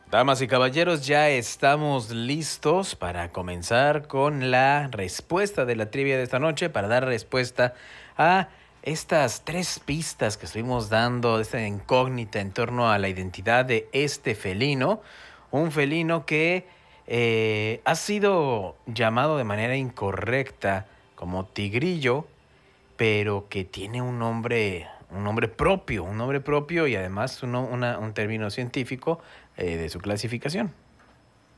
Damas y caballeros, ya estamos listos para comenzar con la respuesta de la trivia de esta noche, para dar respuesta a estas tres pistas que estuvimos dando, esta incógnita en torno a la identidad de este felino, un felino que ha sido llamado de manera incorrecta como tigrillo, pero que tiene un nombre propio y además un término científico de su clasificación.